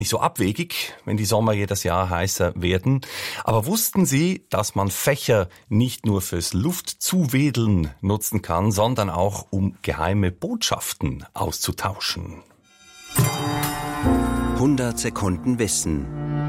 Nicht so abwegig, wenn die Sommer jedes Jahr heißer werden. Aber wussten Sie, dass man Fächer nicht nur fürs Luftzuwedeln nutzen kann, sondern auch um geheime Botschaften auszutauschen? 100 Sekunden Wissen.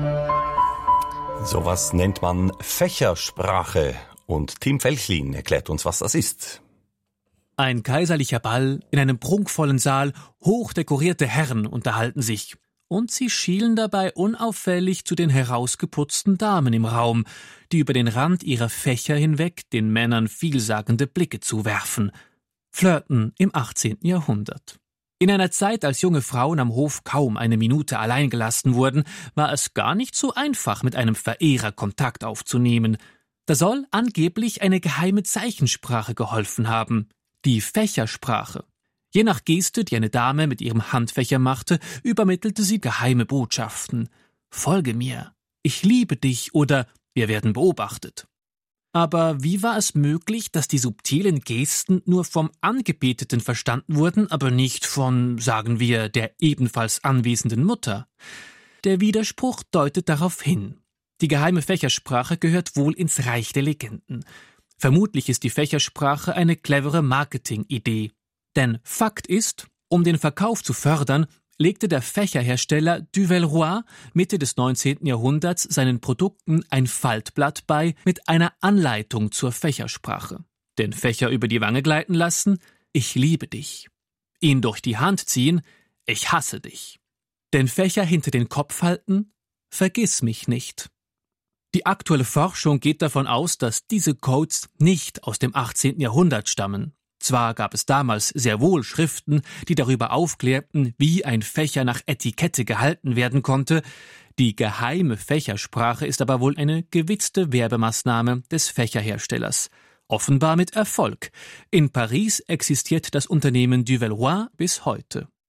Sowas nennt man Fächersprache. Und Tim Felchlin erklärt uns, was das ist. Ein kaiserlicher Ball in einem prunkvollen Saal, hochdekorierte Herren unterhalten sich. Und sie schielen dabei unauffällig zu den herausgeputzten Damen im Raum, die über den Rand ihrer Fächer hinweg den Männern vielsagende Blicke zuwerfen. Flirten im 18. Jahrhundert. In einer Zeit, als junge Frauen am Hof kaum eine Minute allein gelassen wurden, war es gar nicht so einfach, mit einem Verehrer Kontakt aufzunehmen. Da soll angeblich eine geheime Zeichensprache geholfen haben, die Fächersprache. Je nach Geste, die eine Dame mit ihrem Handfächer machte, übermittelte sie geheime Botschaften. »Folge mir«, »Ich liebe dich« oder »Wir werden beobachtet«. Aber wie war es möglich, dass die subtilen Gesten nur vom Angebeteten verstanden wurden, aber nicht von, sagen wir, der ebenfalls anwesenden Mutter? Der Widerspruch deutet darauf hin. Die geheime Fächersprache gehört wohl ins Reich der Legenden. Vermutlich ist die Fächersprache eine clevere Marketingidee. Denn Fakt ist, um den Verkauf zu fördern, legte der Fächerhersteller Duvelroy Mitte des 19. Jahrhunderts seinen Produkten ein Faltblatt bei mit einer Anleitung zur Fächersprache. Den Fächer über die Wange gleiten lassen, »Ich liebe dich«. Ihn durch die Hand ziehen, »Ich hasse dich«. Den Fächer hinter den Kopf halten, »Vergiss mich nicht«. Die aktuelle Forschung geht davon aus, dass diese Codes nicht aus dem 18. Jahrhundert stammen. Zwar gab es damals sehr wohl Schriften, die darüber aufklärten, wie ein Fächer nach Etikette gehalten werden konnte. Die geheime Fächersprache ist aber wohl eine gewitzte Werbemaßnahme des Fächerherstellers. Offenbar mit Erfolg. In Paris existiert das Unternehmen Duvelroy bis heute.